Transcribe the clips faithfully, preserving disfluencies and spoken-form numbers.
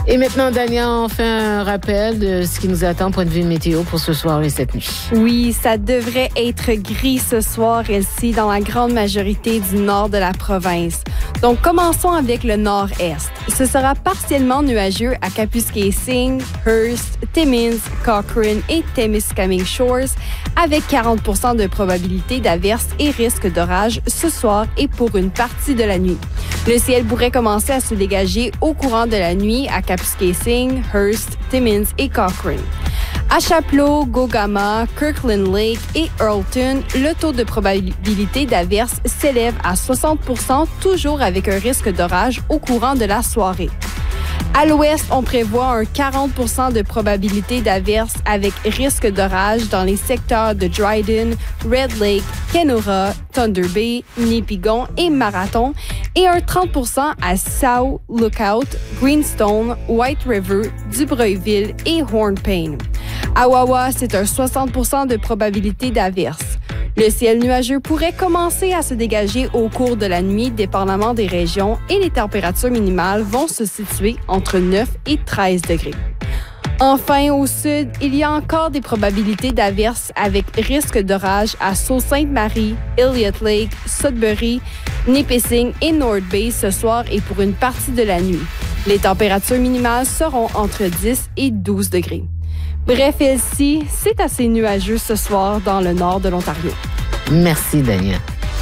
Et maintenant, Dania, on fait un rappel de ce qui nous attend, point de vue météo pour ce soir et cette nuit. Oui, ça devrait être gris ce soir ici dans la grande majorité du nord de la province. Donc, commençons avec le nord-est. Ce sera partiellement nuageux à Kapuskasing, Hearst, Timmins, Cochrane et Temiskaming Shores avec quarante pour cent de probabilité d'averses et risque d'orage ce soir et pour une partie de la nuit. Le ciel pourrait commencer à se dégager au courant de la nuit à Kapuskasing, Hearst, Timmins et Cochrane. À Chapleau, Gogama, Kirkland Lake et Earlton, le taux de probabilité d'averse s'élève à soixante pour cent, toujours avec un risque d'orage au courant de la soirée. À l'ouest, on prévoit un quarante pour cent de probabilité d'averse avec risque d'orage dans les secteurs de Dryden, Red Lake, Kenora, Thunder Bay, Nipigon et Marathon et un trente pour cent à South Lookout, Greenstone, White River, Dubreuilville et Hornpain. À Wawa, c'est un soixante pour cent de probabilité d'averse. Le ciel nuageux pourrait commencer à se dégager au cours de la nuit, dépendamment des régions, et les températures minimales vont se situer entre neuf et treize degrés. Enfin, au sud, il y a encore des probabilités d'averses avec risque d'orage à Sault-Sainte-Marie, Elliott Lake, Sudbury, Nipissing et North Bay ce soir et pour une partie de la nuit. Les températures minimales seront entre dix et douze degrés. Bref, ici, c'est assez nuageux ce soir dans le nord de l'Ontario. Merci, Dania.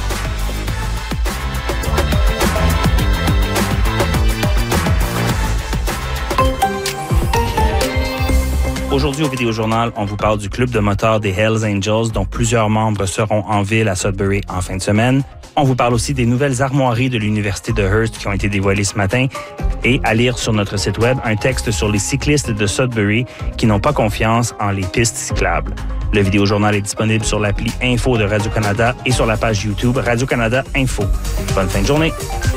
Aujourd'hui, au Vidéojournal, on vous parle du club de motards des Hells Angels, dont plusieurs membres seront en ville à Sudbury en fin de semaine. On vous parle aussi des nouvelles armoiries de l'Université de Hearst qui ont été dévoilées ce matin et à lire sur notre site web un texte sur les cyclistes de Sudbury qui n'ont pas confiance en les pistes cyclables. Le Vidéojournal est disponible sur l'appli Info de Radio-Canada et sur la page YouTube Radio-Canada Info. Bonne fin de journée!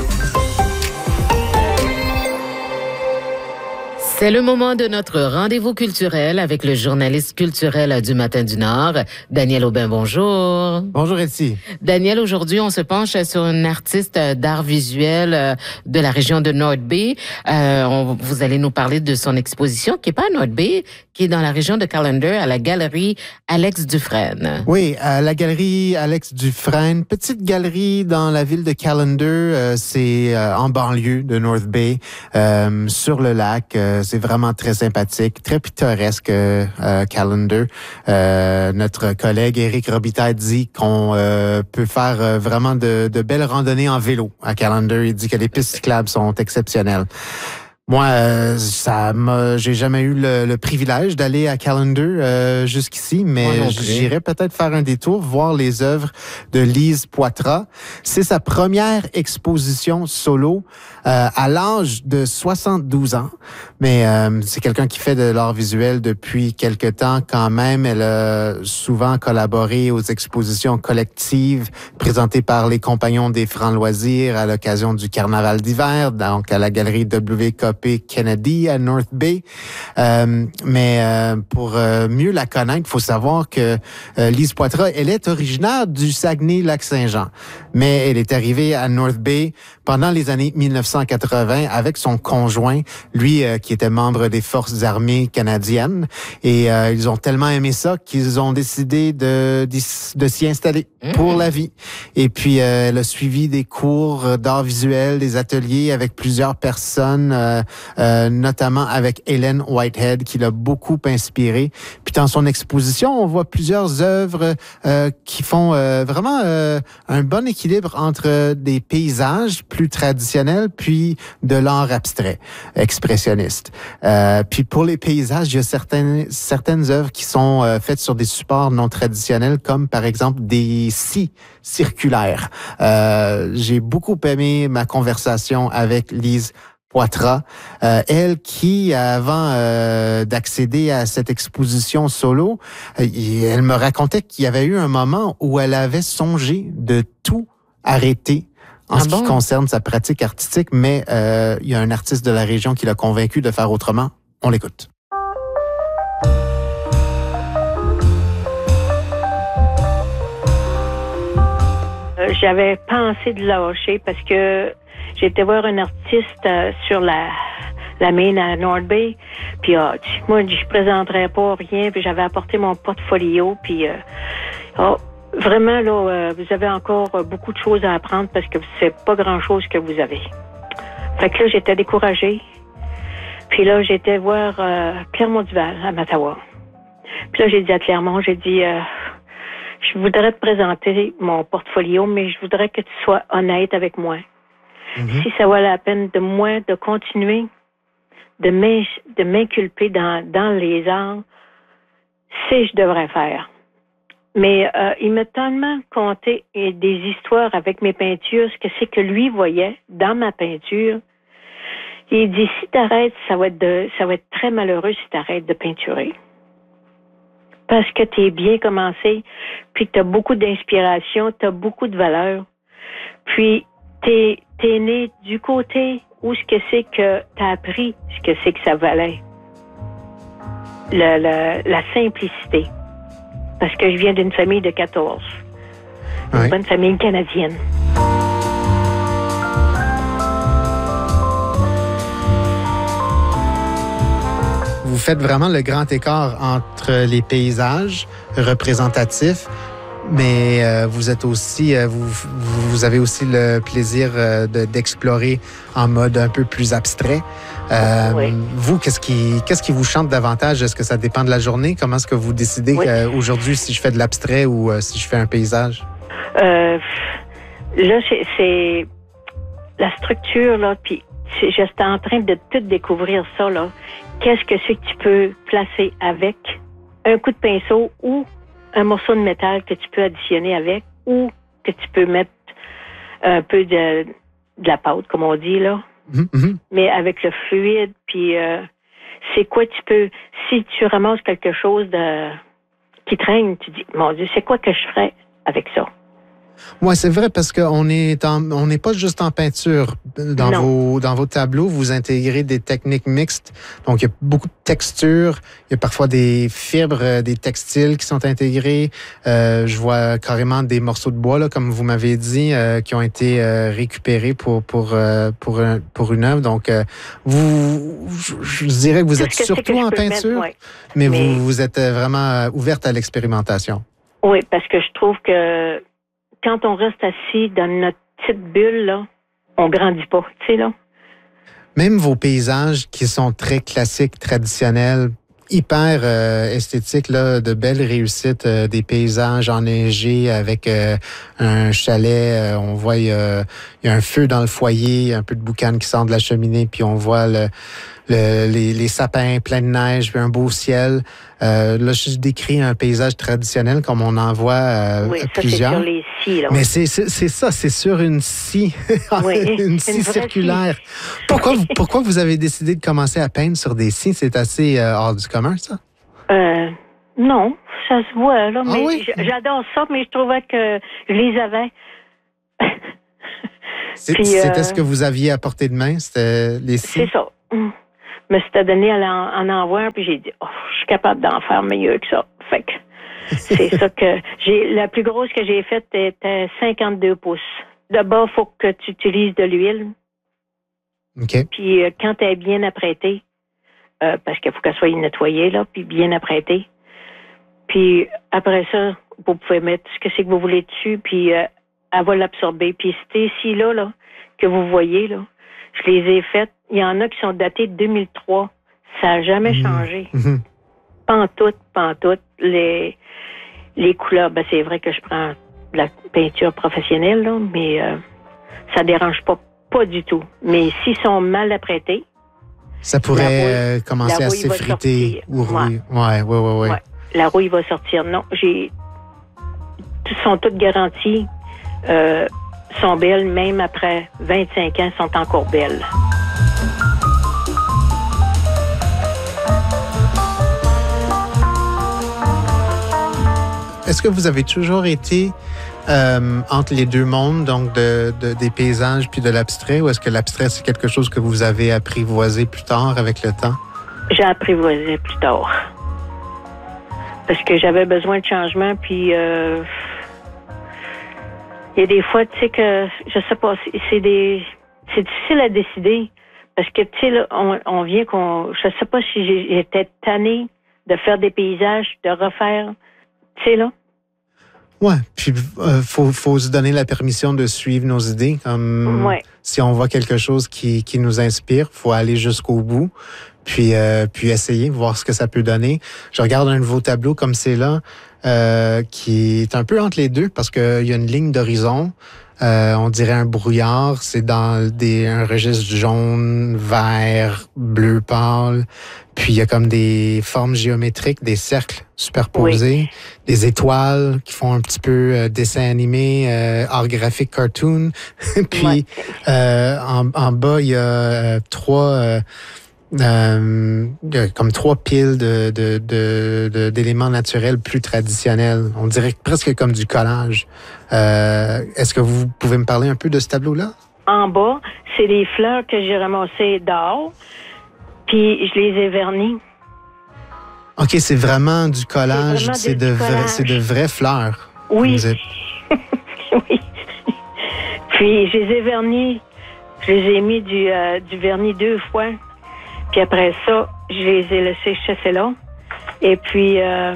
C'est le moment de notre rendez-vous culturel avec le journaliste culturel du Matin du Nord, Daniel Aubin. Bonjour. Bonjour, Elsie. Daniel, aujourd'hui, on se penche sur une artiste d'art visuel de la région de North Bay. Euh, on, vous allez nous parler de son exposition qui est pas à North Bay, qui est dans la région de Callander, à la galerie Alex Dufresne. Oui, à la galerie Alex Dufresne, petite galerie dans la ville de Callander. Euh, c'est euh, en banlieue de North Bay, euh, sur le lac. Euh, c'est vraiment très sympathique, très pittoresque, euh, Callander. Euh, notre collègue Éric Robitaille dit qu'on euh, peut faire euh, vraiment de, de belles randonnées en vélo à Callander. Il dit que les pistes cyclables sont exceptionnelles. Moi, euh, ça m'a, j'ai jamais eu le, le privilège d'aller à Callander euh, jusqu'ici, mais j'irai peut-être faire un détour, voir les œuvres de Lise Poitras. C'est sa première exposition solo euh, à l'âge de soixante-douze ans, mais euh, c'est quelqu'un qui fait de l'art visuel depuis quelque temps quand même. Elle a souvent collaboré aux expositions collectives présentées par les Compagnons des Francs Loisirs à l'occasion du Carnaval d'hiver, donc à la galerie W K P Kennedy à North Bay. Euh, mais euh, pour euh, mieux la connaître, il faut savoir que euh, Lise Poitras, elle est originaire du Saguenay-Lac-Saint-Jean, mais elle est arrivée à North Bay pendant les années mille neuf cent quatre-vingts avec son conjoint, lui euh, qui était membre des Forces armées canadiennes. Et euh, ils ont tellement aimé ça qu'ils ont décidé de, de s'y installer pour la vie. Et puis, euh, elle a suivi des cours d'art visuel, des ateliers avec plusieurs personnes, euh, euh, notamment avec Hélène Whitehead, qui l'a beaucoup inspiré. Puis dans son exposition, on voit plusieurs œuvres euh, qui font euh, vraiment euh, un bon équilibre entre des paysages plus traditionnels, puis de l'art abstrait, expressionniste. Euh, puis pour les paysages, il y a certaines, certaines œuvres qui sont euh, faites sur des supports non traditionnels, comme par exemple des scies circulaires. Euh, j'ai beaucoup aimé ma conversation avec Lise Poitras, euh, elle qui, avant euh, d'accéder à cette exposition solo, euh, elle me racontait qu'il y avait eu un moment où elle avait songé de tout arrêter en ah ce bon? qui concerne sa pratique artistique, mais euh, il y a un artiste de la région qui l'a convaincu de faire autrement. On l'écoute. J'avais pensé de lâcher parce que j'étais voir un artiste euh, sur la la mine à North Bay. Puis ah, tu- moi, je présenterais pas rien. Puis j'avais apporté mon portfolio. Puis euh, ah, vraiment, là, euh, vous avez encore euh, beaucoup de choses à apprendre parce que c'est pas grand-chose que vous avez. Fait que là, j'étais découragée. Puis là, j'étais voir euh, Clermont-Duval à Mattawa. Puis là, j'ai dit à Clermont, j'ai dit, euh, je voudrais te présenter mon portfolio, mais je voudrais que tu sois honnête avec moi. Mm-hmm. Si ça vaut la peine de moi de continuer de, m'in- de m'inculper dans, dans les arts, c'est je devrais faire. Mais euh, il m'a tellement conté des histoires avec mes peintures, ce que c'est que lui voyait dans ma peinture. Il dit, si t'arrêtes, ça va être de, ça va être très malheureux si t'arrêtes de peinturer. Parce que t'es bien commencé, puis t'as beaucoup d'inspiration, t'as beaucoup de valeur. Puis t'es, t'es né du côté où ce que c'est que t'as appris, ce que c'est que ça valait. Le, le, la simplicité. Parce que je viens d'une famille de quatorze. Une oui. bonne famille canadienne. Vous faites vraiment le grand écart entre les paysages représentatifs, mais euh, vous êtes aussi, euh, vous, vous avez aussi le plaisir euh, de, d'explorer en mode un peu plus abstrait. Euh, oui. Vous, qu'est-ce qui, qu'est-ce qui vous chante davantage? Est-ce que ça dépend de la journée? Comment est-ce que vous décidez oui. euh, aujourd'hui si je fais de l'abstrait ou euh, si je fais un paysage? Euh, là, c'est, c'est la structure, là, puis j'étais en train de tout découvrir ça, là. Qu'est-ce que c'est que tu peux placer avec un coup de pinceau ou un morceau de métal que tu peux additionner avec ou que tu peux mettre un peu de, de la pâte, comme on dit, là. Mm-hmm. Mais avec le fluide, puis euh, c'est quoi tu peux... Si tu ramasses quelque chose de qui traîne, tu dis, mon Dieu, c'est quoi que je ferais avec ça? Oui, c'est vrai parce qu'on est en, on n'est pas juste en peinture. Dans non. vos dans vos tableaux, vous intégrez des techniques mixtes. Donc, il y a beaucoup de textures. Il y a parfois des fibres, des textiles qui sont intégrés. Euh, je vois carrément des morceaux de bois, là, comme vous m'avez dit, euh, qui ont été euh, récupérés pour pour euh, pour un, pour une œuvre. Donc, euh, vous, je, je dirais que vous Tout êtes que surtout en peinture, mettre, ouais. mais, mais vous vous êtes vraiment ouverte à l'expérimentation. Oui, parce que je trouve que quand on reste assis dans notre petite bulle, là, on grandit pas, tu sais, là. Même vos paysages qui sont très classiques, traditionnels, hyper euh, esthétiques, là, de belles réussites, euh, des paysages enneigés avec euh, un chalet, euh, on voit il y, a, il y a un feu dans le foyer, un peu de boucan qui sort de la cheminée, puis on voit le, le, les, les sapins pleins de neige, puis un beau ciel. Euh, là, je décris un paysage traditionnel comme on en voit euh, oui, ça, plusieurs. C'est sur les scies, là. Mais c'est, c'est, c'est ça, c'est sur une scie, oui, une scie circulaire. Scie. Pourquoi, vous, pourquoi vous avez décidé de commencer à peindre sur des scies? C'est assez euh, hors du commun, ça? Euh, non, ça se voit, là. Mais ah oui? J'adore ça, mais je trouvais que je les avais. c'est, Puis, c'était euh, ce que vous aviez à portée de main, c'était les scies? C'est ça. Je me suis donné à en, en voir, puis j'ai dit, oh, je suis capable d'en faire mieux que ça. Fait que c'est ça que j'ai. La plus grosse que j'ai faite était cinquante-deux pouces. D'abord, il faut que tu utilises de l'huile. OK. Puis euh, quand elle est bien apprêtée, euh, parce qu'il faut qu'elle soit nettoyée, là, puis bien apprêtée. Puis après ça, vous pouvez mettre ce que c'est que vous voulez dessus, puis euh, elle va l'absorber. Puis ces scies-là, là, que vous voyez, là, je les ai faites. Il y en a qui sont datés de deux mille trois. Ça n'a jamais mmh. changé. Mmh. Pantoute, pantoute. Les, les couleurs, ben c'est vrai que je prends de la peinture professionnelle, là, mais euh, ça dérange pas, pas du tout. Mais s'ils sont mal apprêtés... Ça pourrait rouille, euh, commencer à s'effriter ou rouiller. Ouais, ouais, ouais, ouais. ouais. La rouille va sortir. Non, j'ai... sont toutes garanties. Euh, sont belles, même après vingt-cinq ans, sont encore belles. Est-ce que vous avez toujours été euh, entre les deux mondes, donc de, de, des paysages puis de l'abstrait, ou est-ce que l'abstrait, c'est quelque chose que vous avez apprivoisé plus tard avec le temps? J'ai apprivoisé plus tard. Parce que j'avais besoin de changement, puis euh, il y a des fois, tu sais que, je sais pas, c'est des, c'est difficile à décider, Parce que, tu sais, là, on, on vient qu'on... Je sais pas si j'ai- j'étais tannée de faire des paysages, de refaire, tu sais, là. Ouais, puis euh, faut faut se donner la permission de suivre nos idées. Comme Ouais. si on voit quelque chose qui qui nous inspire, faut aller jusqu'au bout, puis euh, puis essayer, voir ce que ça peut donner. Je regarde un de vos tableaux comme c'est là, euh, qui est un peu entre les deux parce que il y a une ligne d'horizon. Euh, on dirait un brouillard, c'est dans des, un registre jaune, vert, bleu pâle. Puis il y a comme des formes géométriques, des cercles superposés, des étoiles qui font un petit peu euh, dessin animé, euh, art graphique, cartoon. Puis Ouais. euh, en, en bas, il y a euh, trois... euh, euh, il y a comme trois piles de, de, de, de- d'éléments naturels plus traditionnels. On dirait presque comme du collage. Euh, est-ce que vous pouvez me parler un peu de ce tableau-là? En bas, c'est des fleurs que j'ai ramassées dehors, puis je les ai vernies. OK, c'est vraiment du collage. vraiment C'est du de, vra- collage. c'est de vraies fleurs. Oui. Vous êtes- Oui. Puis je les ai vernis. Je les ai mis du, euh, du vernis deux fois. Puis après ça, je les ai laissés chasser là. Et puis, euh,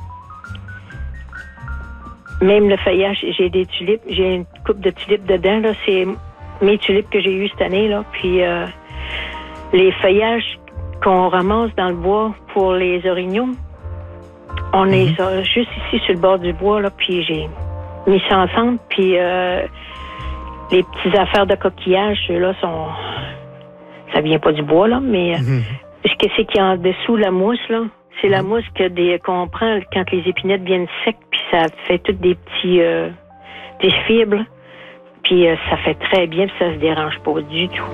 même le feuillage, j'ai des tulipes. J'ai une coupe de tulipes dedans. Là. C'est mes tulipes que j'ai eues cette année. Là. Puis euh, les feuillages qu'on ramasse dans le bois pour les orignaux, on est euh, juste ici sur le bord du bois. Là, puis j'ai mis ça ensemble. Puis euh, les petites affaires de coquillage, ceux-là sont... Ça vient pas du bois, là, mais... Mhm. Ce que c'est qu'il y a en dessous, la mousse, là, c'est la mousse que des, qu'on prend quand les épinettes viennent secs, puis ça fait toutes des petits... euh, des fibres. Puis euh, ça fait très bien, puis ça se dérange pas du tout.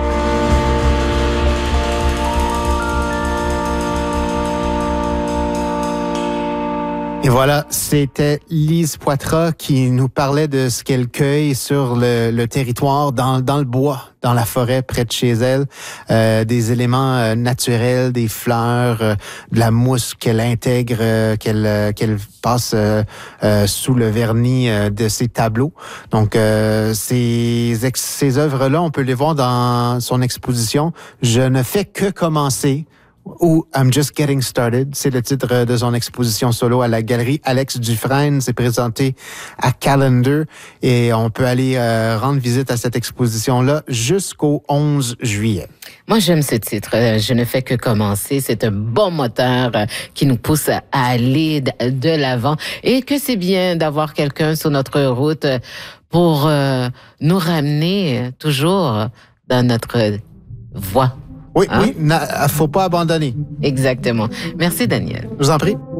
Et voilà, c'était Lise Poitras qui nous parlait de ce qu'elle cueille sur le, le territoire, dans, dans le bois, dans la forêt près de chez elle, euh, des éléments euh, naturels, des fleurs, euh, de la mousse qu'elle intègre, euh, qu'elle euh, qu'elle passe euh, euh, sous le vernis euh, de ses tableaux. Donc, euh, ces, ex- ces œuvres-là, on peut les voir dans son exposition « Je ne fais que commencer ». Ou I'm Just Getting Started, c'est le titre de son exposition solo à la galerie Alex Dufresne. C'est présenté à Callender et on peut aller euh, rendre visite à cette exposition-là jusqu'au onze juillet. Moi, j'aime ce titre. euh, Je ne fais que commencer. C'est un bon moteur euh, qui nous pousse à aller d- de l'avant et que c'est bien d'avoir quelqu'un sur notre route euh, pour euh, nous ramener euh, toujours dans notre voie. Oui, Hein? oui, na- faut pas abandonner. Exactement. Merci, Daniel. Je vous en prie.